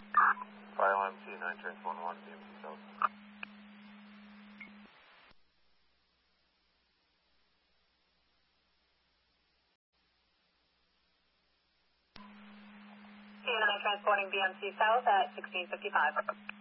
File MC 9 Trans 11, BMC South. CNN transporting BMC South at 1655.